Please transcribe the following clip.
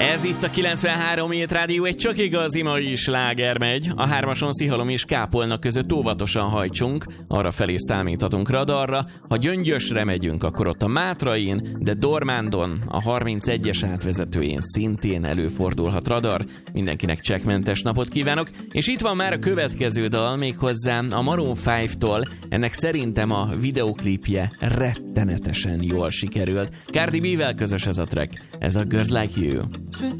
Ez itt a 93 Hét Rádió, egy csak igazi mai sláger megy. A 3-ason Szihalom és Kápolna között óvatosan hajtsunk, arra felé számíthatunk radarra. Ha Gyöngyösre megyünk, akkor ott a Mátrain, de Dormándon, a 31-es átvezetőjén szintén előfordulhat radar. Mindenkinek csekkmentes napot kívánok, és itt van már a következő dal, méghozzá a Maroon 5-tól. Ennek szerintem a videoklipje rettenetesen jól sikerült. Cardi B-vel közös ez a track, ez a Girls Like You. It's been